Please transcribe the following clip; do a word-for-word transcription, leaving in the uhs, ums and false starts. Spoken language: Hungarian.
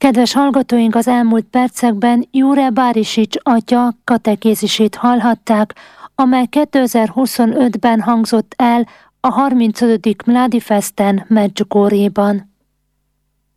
Kedves hallgatóink, az elmúlt percekben Jure Bárisics atya katekézisét hallhatták, amely kétezer-huszonötben hangzott el a harmincötödik Mládi Festen Medjugorjéban.